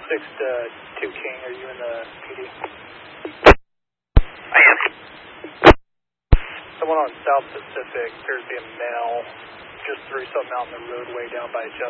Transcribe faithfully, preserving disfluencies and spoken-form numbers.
six to two King, are you in the P D? I am. Someone on South Pacific, appears to be a male, just threw something out in the roadway down by Justin.